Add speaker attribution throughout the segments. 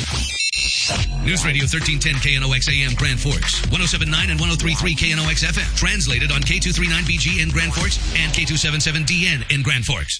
Speaker 1: News Radio 1310 KNOX AM Grand Forks, 107.9 and 103.3 KNOX FM. Translated on K239BG in Grand Forks and K277DN in Grand Forks.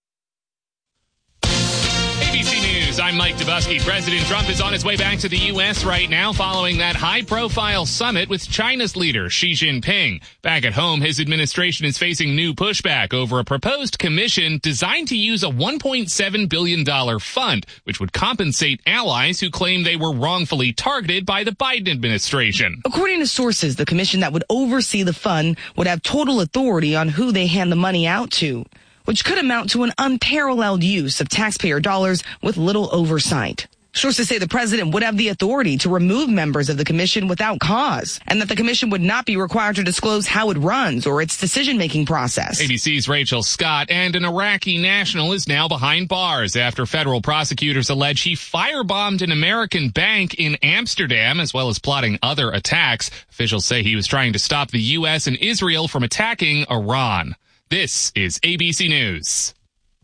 Speaker 2: ABC News, I'm Mike Dubusky. President Trump is on his way back to the U.S. right now following that high-profile summit with China's leader, Xi Jinping. Back at home, his administration is facing new pushback over a proposed commission designed to use a $1.7 billion fund, which would compensate allies who claim they were wrongfully targeted by the Biden administration.
Speaker 3: According to sources, the commission that would oversee the fund would have total authority on who they hand the money out to, which could amount to an unparalleled use of taxpayer dollars with little oversight. Sources say the president would have the authority to remove members of the commission without cause, and that the commission would not be required to disclose how it runs or its decision-making process.
Speaker 2: ABC's Rachel Scott, and an Iraqi national is now behind bars after federal prosecutors allege he firebombed an American bank in Amsterdam, as well as plotting other attacks. Officials say he was trying to stop the U.S. and Israel from attacking Iran. This is ABC News.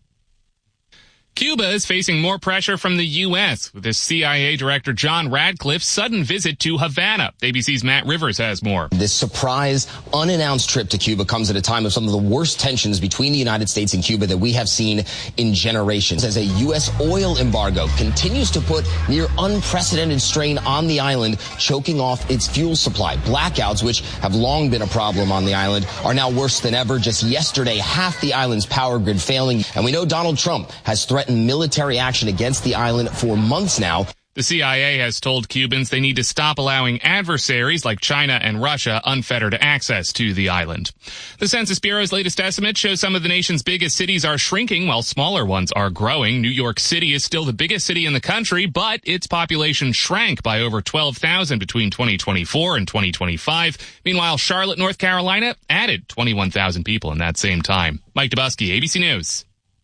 Speaker 2: Cuba is facing more pressure from the U.S. with this CIA Director John Radcliffe's sudden visit to Havana. ABC's Matt Rivers has more.
Speaker 4: This surprise, unannounced trip to Cuba comes at a time of some of the worst tensions between the United States and Cuba that we have seen in generations, as a U.S. oil embargo continues to put near unprecedented strain on the island, choking off its fuel supply. Blackouts, which have long been a problem on the island, are now worse than ever. Just yesterday, half the island's power grid failing, and we know Donald Trump has threatened military action against the island for months now.
Speaker 2: The CIA has told Cubans they need to stop allowing adversaries like China and Russia unfettered access to the island. The Census Bureau's latest estimate shows some of the nation's biggest cities are shrinking while smaller ones are growing. New York City is still the biggest city in the country, but its population shrank by over 12,000 between 2024 and 2025. Meanwhile, Charlotte, North Carolina added 21,000 people in that same time. Mike Dubusky, ABC News.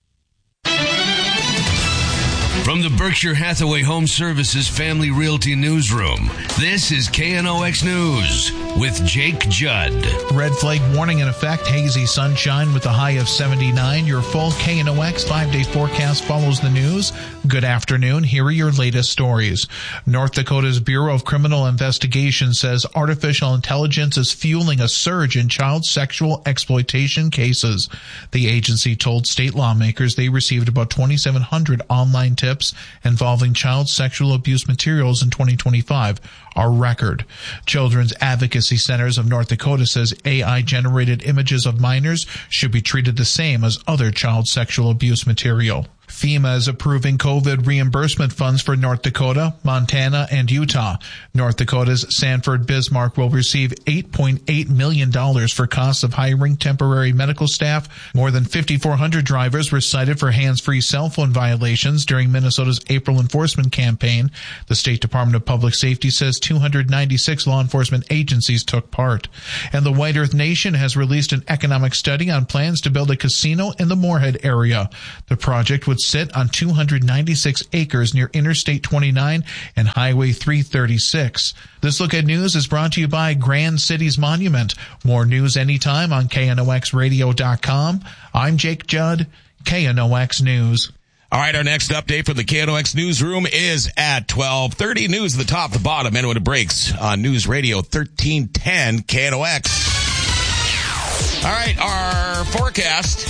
Speaker 1: From the Berkshire Hathaway Home Services Family Realty Newsroom, this is KNOX News with Jake Judd.
Speaker 5: Red flag warning in effect, hazy sunshine with a high of 79. Your full KNOX 5-day forecast follows the news. Good afternoon. Here are your latest stories. North Dakota's Bureau of Criminal Investigation says artificial intelligence is fueling a surge in child sexual exploitation cases. The agency told state lawmakers they received about 2,700 online tips involving child sexual abuse materials in 2025, a record. Children's Advocacy Centers of North Dakota says AI-generated images of minors should be treated the same as other child sexual abuse material. FEMA is approving COVID reimbursement funds for North Dakota, Montana, and Utah. North Dakota's Sanford Bismarck will receive $8.8 million for costs of hiring temporary medical staff. More than 5,400 drivers were cited for hands-free cell phone violations during Minnesota's April enforcement campaign. The State Department of Public Safety says 296 law enforcement agencies took part. And the White Earth Nation has released an economic study on plans to build a casino in the Moorhead area. The project would sit on 296 acres near Interstate 29 and Highway 336. This Look at News is brought to you by Grand Cities Monument. More news anytime on KNOXradio.com. I'm Jake Judd, KNOX News.
Speaker 6: All right, our next update from the KNOX Newsroom is at 12:30. News at the top, the bottom, and when it breaks on News Radio 1310 KNOX. All right, our forecast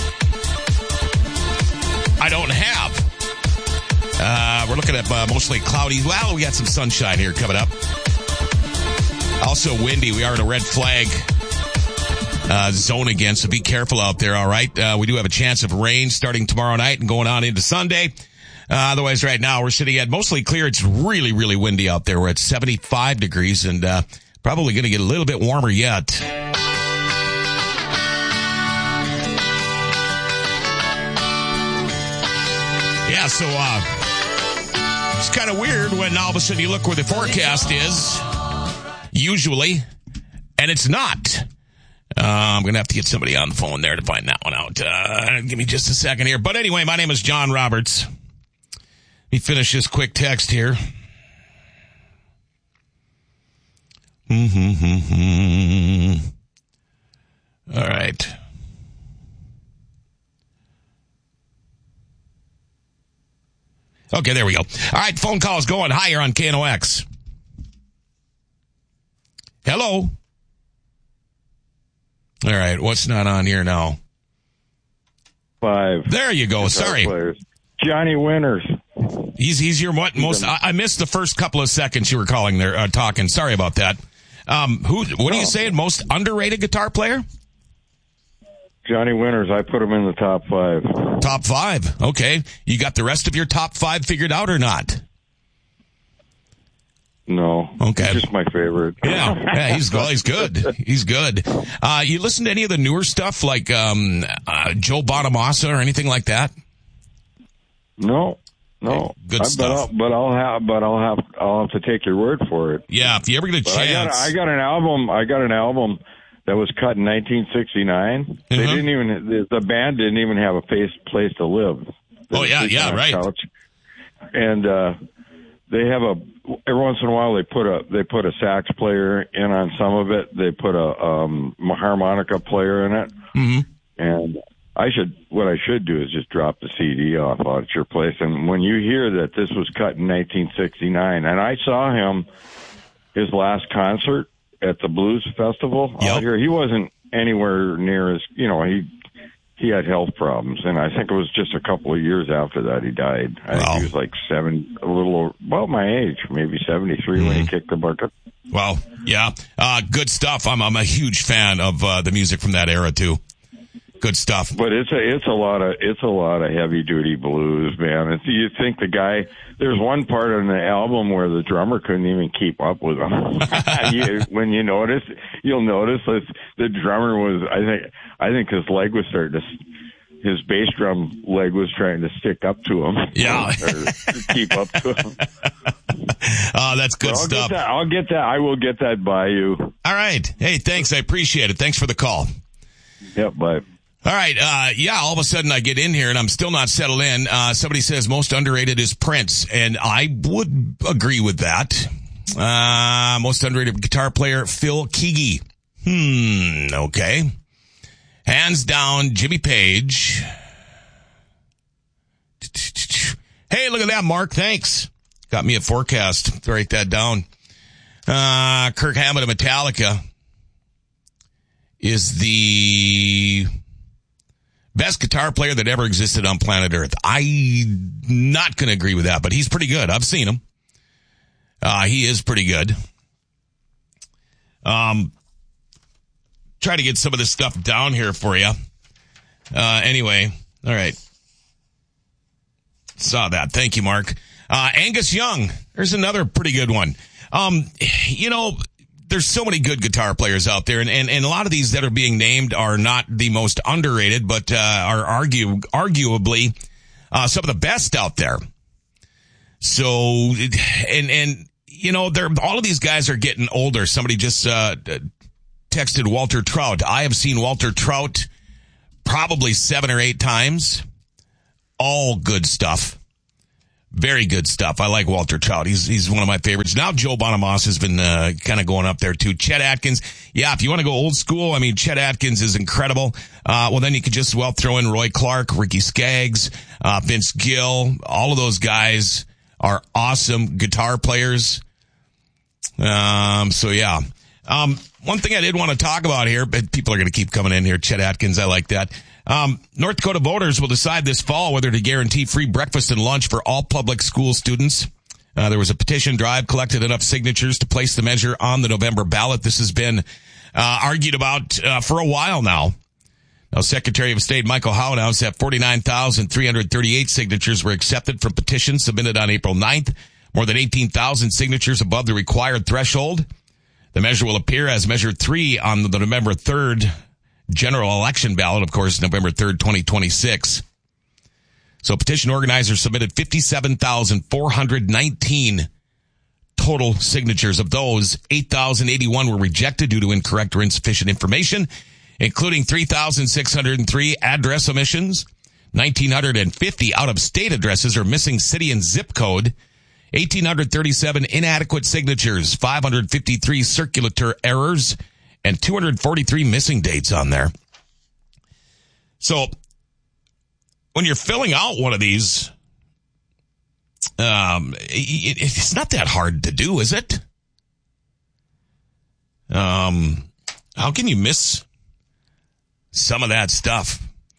Speaker 6: I don't have. We're looking at mostly cloudy. Well, we got some sunshine here coming up. Also windy. We are in a red flag zone again, so be careful out there, all right? We do have a chance of rain starting tomorrow night and going on into Sunday. Otherwise, right now, we're sitting at mostly clear. It's really, really windy out there. We're at 75 degrees and probably going to get a little bit warmer yet. Yeah, so it's kind of weird when all of a sudden you look where the forecast is, usually, and it's not. I'm going to have to get somebody on the phone there to find that one out. Give me just a second here. But anyway, my name is John Roberts. Let me finish this quick text here. All right. Okay, there we go. All right, phone calls going higher on KNOX. Hello. All right, what's not on here now?
Speaker 7: 5.
Speaker 6: There you go. Sorry.
Speaker 7: Players. Johnny Winters.
Speaker 6: He's your what most? I missed the first couple of seconds you were calling there, talking. Sorry about that. What are you saying? Most underrated guitar player?
Speaker 7: Johnny Winters. I put him in the top 5.
Speaker 6: Top 5. Okay. You got the rest of your top 5 figured out or not?
Speaker 7: No.
Speaker 6: Okay.
Speaker 7: He's just my favorite.
Speaker 6: Yeah. He's good. He's good. You listen to any of the newer stuff like Joe Bonamassa or anything like that?
Speaker 7: No.
Speaker 6: Good stuff.
Speaker 7: But I'll have to take your word for it.
Speaker 6: Yeah, if you ever get a chance.
Speaker 7: I got an album that was cut in 1969.
Speaker 6: Mm-hmm.
Speaker 7: They didn't even the band didn't even have a place to live.
Speaker 6: Right.
Speaker 7: Couch. And they have every once in a while they put a sax player in on some of it. They put a harmonica player in it.
Speaker 6: Mm-hmm.
Speaker 7: And what I should do is just drop the CD off out at your place. And when you hear that this was cut in 1969, and I saw him his last concert at the Blues Festival out here, he wasn't anywhere near as he had health problems, and I think it was just a couple of years after that he died. I think he was like about my age, maybe 73 when he kicked the bucket.
Speaker 6: Well, yeah, good stuff. I'm a huge fan of the music from that era too. Good stuff.
Speaker 7: But it's a lot of heavy duty blues, man. You think the guy? There's one part on the album where the drummer couldn't even keep up with him. You'll notice that the drummer was. I think his leg was starting to. His bass drum leg was trying to stick up to him.
Speaker 6: Yeah,
Speaker 7: or keep up to him.
Speaker 6: Oh, that's good stuff.
Speaker 7: I'll get that. I will get that by you.
Speaker 6: All right. Hey, thanks. I appreciate it. Thanks for the call.
Speaker 7: Yep. Bye.
Speaker 6: All right, all of a sudden I get in here and I'm still not settled in. Somebody says most underrated is Prince, and I would agree with that. Most underrated guitar player, Phil Keaggy. Okay. Hands down, Jimmy Page. Hey, look at that, Mark. Thanks. Got me a forecast. Write that down. Kirk Hammett of Metallica is the best guitar player that ever existed on planet Earth. I'm not going to agree with that, but he's pretty good. I've seen him. He is pretty good. Try to get some of this stuff down here for you. Anyway, all right. Saw that. Thank you, Mark. Angus Young. There's another pretty good one. There's so many good guitar players out there, and a lot of these that are being named are not the most underrated, but are arguably some of the best out there. So, all of these guys are getting older. Somebody just texted Walter Trout. I have seen Walter Trout probably 7 or 8 times. All good stuff. Very good stuff. I like Walter Trout. He's one of my favorites. Now Joe Bonamassa has been kind of going up there too. Chet Atkins. Yeah, if you want to go old school, I mean, Chet Atkins is incredible. Well, then you could just throw in Roy Clark, Ricky Skaggs, Vince Gill. All of those guys are awesome guitar players. So yeah. One thing I did want to talk about here, but people are going to keep coming in here. Chet Atkins, I like that. North Dakota voters will decide this fall whether to guarantee free breakfast and lunch for all public school students. There was a petition drive, collected enough signatures to place the measure on the November ballot. This has been argued about for a while now. Now, Secretary of State Michael Howe announced that 49,338 signatures were accepted from petitions submitted on April 9th, more than 18,000 signatures above the required threshold. The measure will appear as Measure 3 on the November 3rd general election ballot, of course, November 3rd, 2026. So petition organizers submitted 57,419 total signatures. Of those, 8,081 were rejected due to incorrect or insufficient information, including 3,603 address omissions, 1,950 out-of-state addresses or missing city and zip code, 1,837 inadequate signatures, 553 circulator errors, and 243 missing dates on there. So when you're filling out one of these, It's not that hard to do, is it? How can you miss some of that stuff?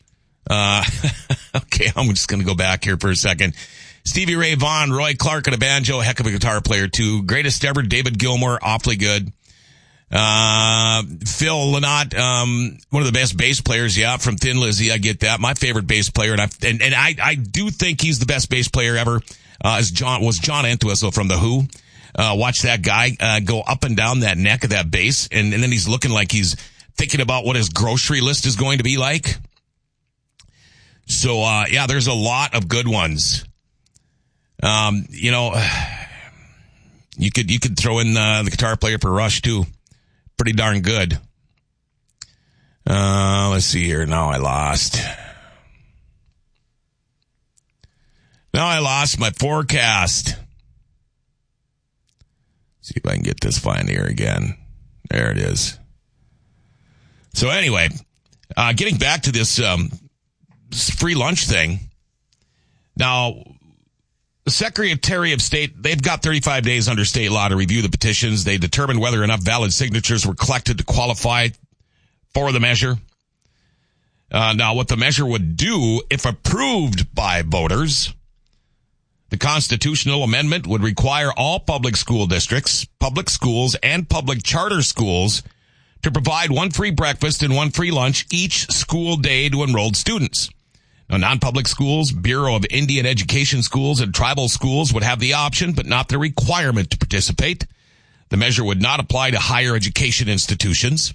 Speaker 6: Okay, I'm just going to go back here for a second. Stevie Ray Vaughan, Roy Clark on a banjo, heck of a guitar player too. Greatest ever, David Gilmour, awfully good. Phil Lynott, one of the best bass players, yeah, from Thin Lizzy, I get that. My favorite bass player, and I do think he's the best bass player ever, was John Entwistle from The Who. Watch that guy, go up and down that neck of that bass, and then he's looking like he's thinking about what his grocery list is going to be like. So, yeah, there's a lot of good ones. You could throw in, the guitar player for Rush too. Pretty darn good. Let's see here. Now I lost my forecast. See if I can get this fine here again. There it is. So anyway, getting back to this free lunch thing. Now, the Secretary of State, they've got 35 days under state law to review the petitions. They determined whether enough valid signatures were collected to qualify for the measure. Now, what the measure would do, if approved by voters, the constitutional amendment would require all public school districts, public schools, and public charter schools to provide one free breakfast and one free lunch each school day to enrolled students. Now, non-public schools, Bureau of Indian Education schools, and tribal schools would have the option, but not the requirement to participate. The measure would not apply to higher education institutions.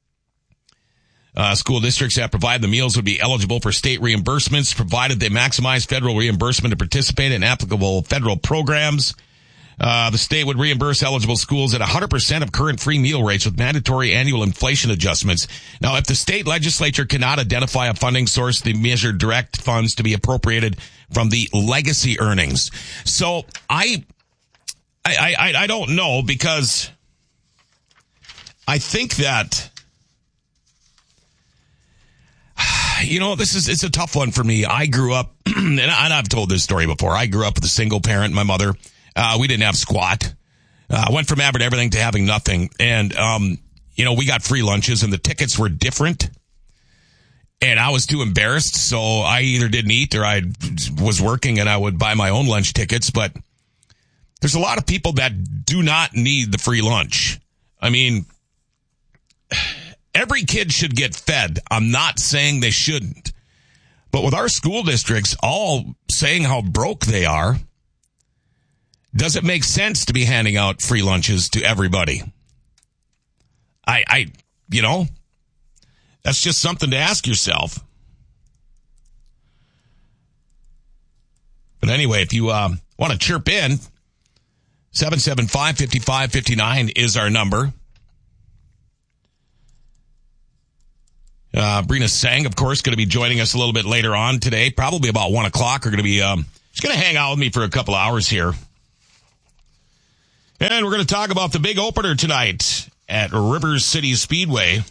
Speaker 6: School districts that provide the meals would be eligible for state reimbursements, provided they maximize federal reimbursement to participate in applicable federal programs. The state would reimburse eligible schools at 100% of current free meal rates with mandatory annual inflation adjustments. Now, if the state legislature cannot identify a funding source, they measure direct funds to be appropriated from the legacy earnings. So I don't know, because I think that, it's a tough one for me. I grew up, and I've told this story before. I grew up with a single parent, my mother. We didn't have squat. Went from having everything to having nothing. And, we got free lunches and the tickets were different. And I was too embarrassed. So I either didn't eat or I was working and I would buy my own lunch tickets. But there's a lot of people that do not need the free lunch. I mean, every kid should get fed. I'm not saying they shouldn't. But with our school districts all saying how broke they are, does it make sense to be handing out free lunches to everybody? That's just something to ask yourself. But anyway, if you want to chirp in, 775-5559 is our number. Brina Sang, of course, going to be joining us a little bit later on today, probably about 1 o'clock. We're going to be, she's going to hang out with me for a couple of hours here. And we're going to talk about the big opener tonight at Rivers City Speedway.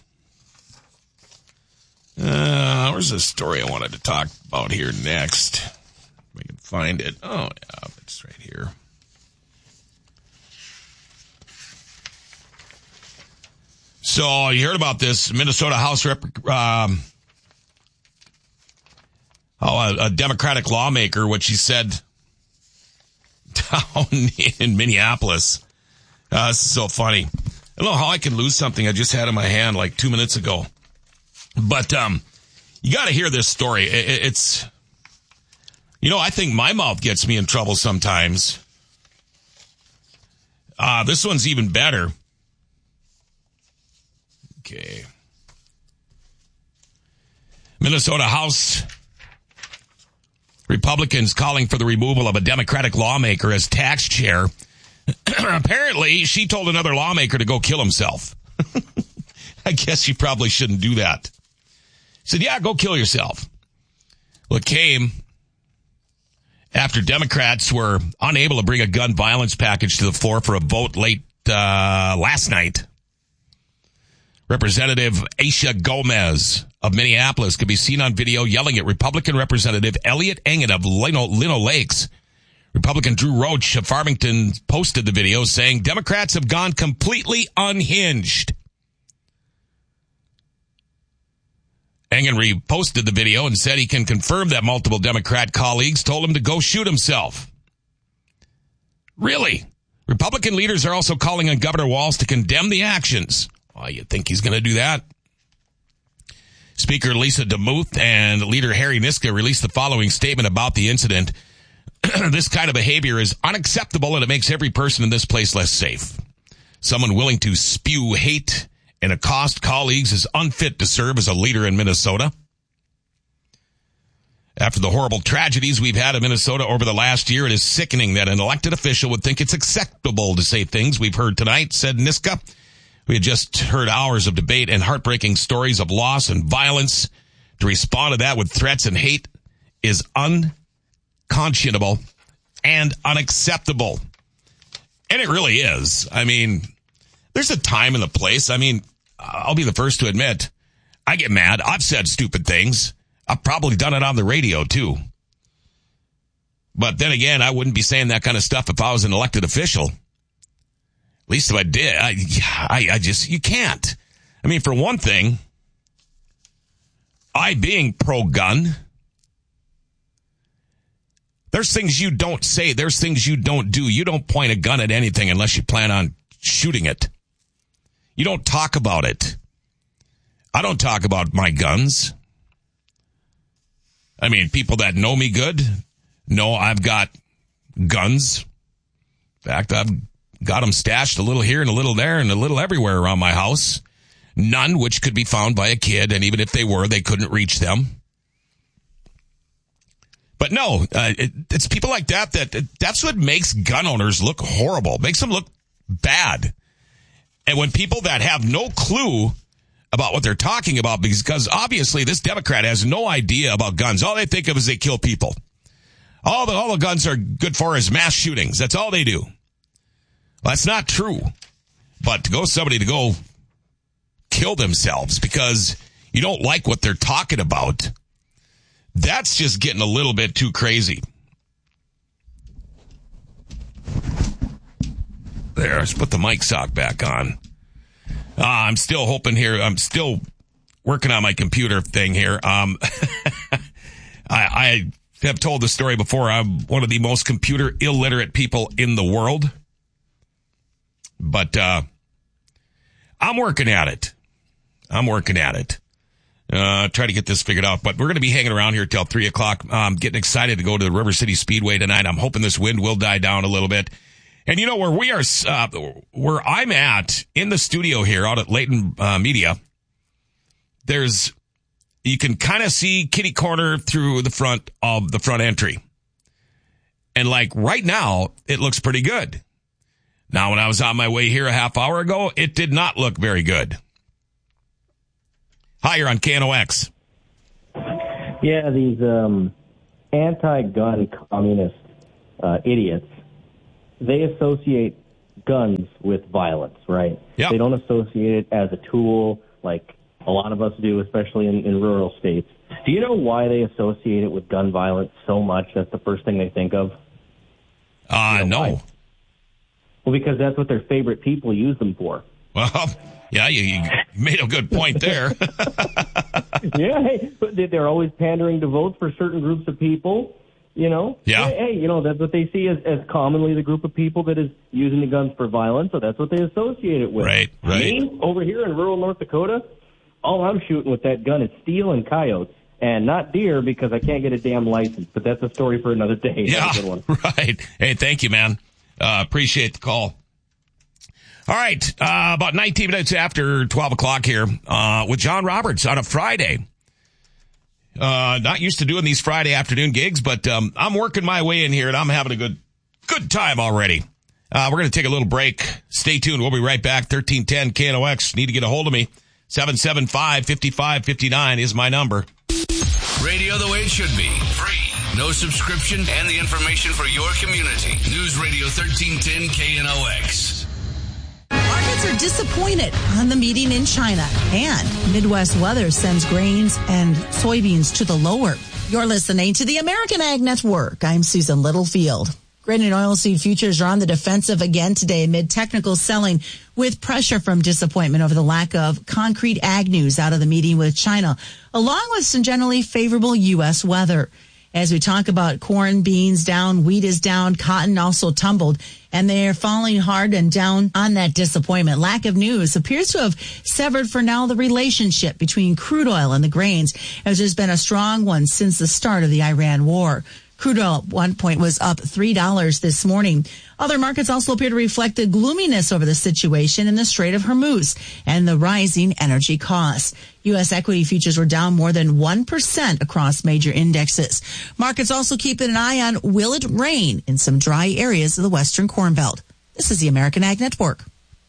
Speaker 6: Where's the story I wanted to talk about here next? If I can find it. Oh, yeah, it's right here. So you heard about this Minnesota House a Democratic lawmaker, what she said down in Minneapolis. This is so funny. I don't know how I can lose something I just had in my hand like 2 minutes ago. But you got to hear this story. It's, I think my mouth gets me in trouble sometimes. This one's even better. Okay. Minnesota House Republicans calling for the removal of a Democratic lawmaker as tax chair. Apparently, she told another lawmaker to go kill himself. I guess you probably shouldn't do that. She said, yeah, go kill yourself. Well, it came after Democrats were unable to bring a gun violence package to the floor for a vote late last night. Representative Aisha Gomez of Minneapolis could be seen on video yelling at Republican Representative Elliot Engen of Lino Lakes Republican Drew Roach of Farmington posted the video saying Democrats have gone completely unhinged. Engen reposted the video and said he can confirm that multiple Democrat colleagues told him to go shoot himself. Really? Republican leaders are also calling on Governor Walz to condemn the actions. Well, you'd think he's going to do that. Speaker Lisa DeMuth and leader Harry Niska released the following statement about the incident. This kind of behavior is unacceptable and it makes every person in this place less safe. Someone willing to spew hate and accost colleagues is unfit to serve as a leader in Minnesota. After the horrible tragedies we've had in Minnesota over the last year, it is sickening that an elected official would think it's acceptable to say things we've heard tonight, said Niska. We had just heard hours of debate and heartbreaking stories of loss and violence. To respond to that with threats and hate is unconscionable and unacceptable. And it really is. I mean, there's a time and a place. I mean, I'll be the first to admit, I get mad. I've said stupid things. I've probably done it on the radio, too. But then again, I wouldn't be saying that kind of stuff if I was an elected official. At least if I did, I just, you can't. I mean, for one thing, I being pro-gun, there's things you don't say, there's things you don't do. You don't point a gun at anything unless you plan on shooting it. You don't talk about it. I don't talk about my guns. I mean, people that know me good know I've got guns. In fact, I've got them stashed a little here and a little there and a little everywhere around my house. None which could be found by a kid, and even if they were, they couldn't reach them. But no, it's people like that's what makes gun owners look horrible, makes them look bad. And when people that have no clue about what they're talking about, because obviously this Democrat has no idea about guns. All they think of is they kill people. All the guns are good for is mass shootings. That's all they do. Well, that's not true. But to go somebody to go kill themselves because you don't like what they're talking about, that's just getting a little bit too crazy. There, let's put the mic sock back on. I'm still hoping here. I'm still working on my computer thing here. I have told the story before. I'm one of the most computer illiterate people in the world. But I'm working at it. Try to get this figured out. But we're going to be hanging around here till 3 o'clock. I'm getting excited to go to the River City Speedway tonight. I'm hoping this wind will die down a little bit. And you know where we are, where I'm at in the studio here out at Layton Media, you can kind of see kitty corner through the front of the front entry. And like right now, it looks pretty good. Now, when I was on my way here a half hour ago, it did not look very good. Hi, you're on KNOX.
Speaker 8: Yeah, these anti-gun communist idiots, they associate guns with violence, right?
Speaker 6: Yep.
Speaker 8: They don't associate it as a tool like a lot of us do, especially in rural states. Do you know why they associate it with gun violence so much? That's the first thing they think of?
Speaker 6: No.
Speaker 8: Why? Well, because that's what their favorite people use them for.
Speaker 6: Well, yeah, you made a good point there.
Speaker 8: Yeah, hey, but they're always pandering to votes for certain groups of people. You know?
Speaker 6: Yeah.
Speaker 8: Hey, you know, that's what they see as commonly the group of people that is using the guns for violence, so that's what they associate it with.
Speaker 6: Right.
Speaker 8: Me, over here in rural North Dakota, all I'm shooting with that gun is steel and coyotes, and not deer because I can't get a damn license, but that's a story for another day.
Speaker 6: Yeah,
Speaker 8: That's a good one.
Speaker 6: Right. Hey, thank you, man. Appreciate the call. All right, about 19 minutes after 12 o'clock here with John Roberts on a Friday. Not used to doing these Friday afternoon gigs, but I'm working my way in here, and I'm having a good time already. We're going to take a little break. Stay tuned. We'll be right back. 1310 KNOX. Need to get a hold of me. 775-5559 is my number.
Speaker 1: Radio the way it should be. Free. No subscription and the information for your community. News Radio 1310 KNOX.
Speaker 9: Markets are disappointed on the meeting in China, and Midwest weather sends grains and soybeans to the lower. You're listening to the American Ag Network. I'm Susan Littlefield. Grain and oilseed futures are on the defensive again today amid technical selling with pressure from disappointment over the lack of concrete ag news out of the meeting with China, along with some generally favorable U.S. weather. As we talk about corn, beans down, wheat is down, cotton also tumbled, and they're falling hard and down on that disappointment. Lack of news appears to have severed for now the relationship between crude oil and the grains, as there's been a strong one since the start of the Iran war. Crude oil at one point was up $3 this morning. Other markets also appear to reflect the gloominess over the situation in the Strait of Hormuz and the rising energy costs. U.S. equity futures were down more than 1% across major indexes. Markets also keeping an eye on will it rain in some dry areas of the Western Corn Belt. This is the American Ag Network.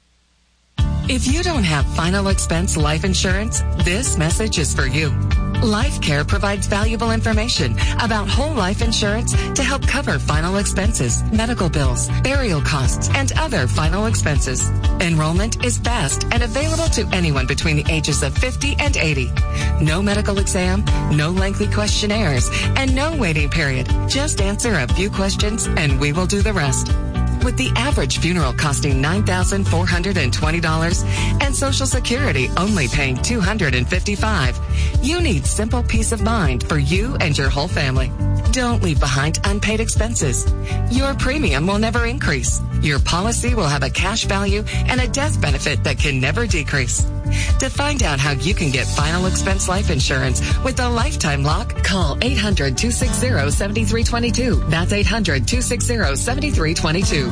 Speaker 10: If you don't have final expense life insurance, this message is for you. LifeCare provides valuable information about whole life insurance to help cover final expenses, medical bills, burial costs, and other final expenses. Enrollment is fast and available to anyone between the ages of 50 and 80. No medical exam, no lengthy questionnaires, and no waiting period. Just answer a few questions and we will do the rest. With the average funeral costing $9,420 and Social Security only paying $255, you need simple peace of mind for you and your whole family. Don't leave behind unpaid expenses. Your premium will never increase. Your policy will have a cash value and a death benefit that can never decrease. To find out how you can get final expense life insurance with a lifetime lock, call 800-260-7322. That's 800-260-7322.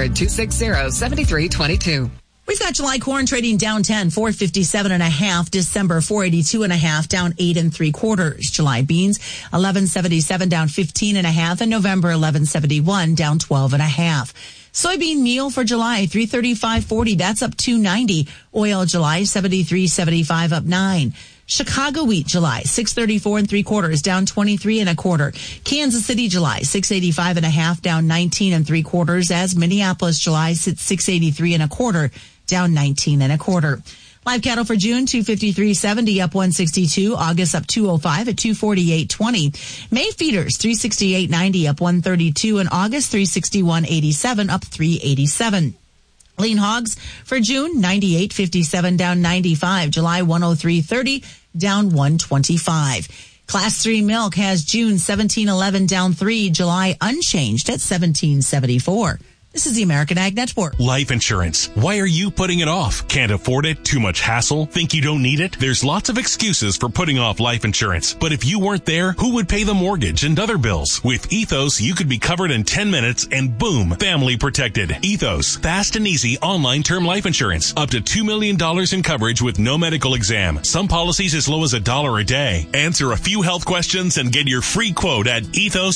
Speaker 10: 800-260-7322.
Speaker 9: We've got July corn trading down 10, 457.5. December 482.5, down 8 3/4. July beans 1177, down 15.5, and November 1171, down 12.5. Soybean meal for July 335.40. That's up 290. Oil July 73.75, up 9. Chicago wheat July 634 3/4, down 23 1/4. Kansas City July 685.5, down 19 3/4. As Minneapolis July sits 683 1/4, down 19 1/4. Live cattle for June 253.70, up 162. August up 205 at 248.20. May feeders 368.90, up 132, and August 361.87, up 387. Lean hogs for June 98.57, down 95. July 103.30, down 125. Class 3 milk has June 17.11, down 3. July unchanged at 17.74. This is the American Ag Network.
Speaker 11: Life insurance. Why are you putting it off? Can't afford it? Too much hassle? Think you don't need it? There's lots of excuses for putting off life insurance. But if you weren't there, who would pay the mortgage and other bills? With Ethos, you could be covered in 10 minutes and boom, family protected. Ethos, fast and easy online term life insurance. Up to $2 million in coverage with no medical exam. Some policies as low as $1 a day. Answer a few health questions and get your free quote at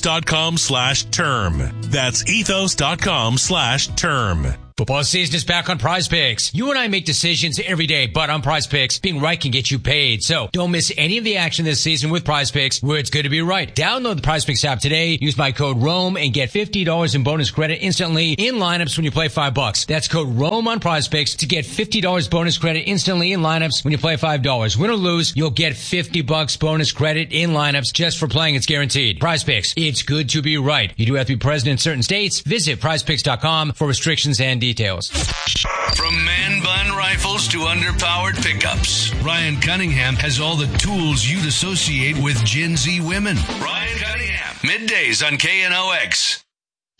Speaker 11: ethos.com/term. That's ethos.com/term.
Speaker 12: Football season is back on Prize Picks. You and I make decisions every day, but on Prize Picks, being right can get you paid. So don't miss any of the action this season with Prize Picks, where it's good to be right. Download the Prize Picks app today. Use my code ROAM and get $50 in bonus credit instantly in lineups when you play $5. That's code ROAM on Prize Picks to get $50 bonus credit instantly in lineups when you play $5. Win or lose, you'll get $50 bonus credit in lineups just for playing. It's guaranteed. Prize Picks. It's good to be right. You do have to be present in certain states. Visit prizepicks.com for restrictions and details.
Speaker 1: From man bun rifles to underpowered pickups, Ryan Cunningham has all the tools you'd associate with Gen Z women. Ryan Cunningham, middays on KNOX.